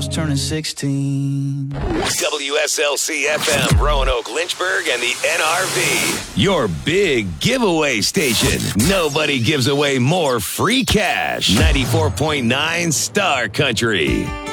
almost turning 16. WSLC FM, Roanoke, Lynchburg, and the NRV. Your big giveaway station. Nobody gives away more free cash. 94.9 Star Country.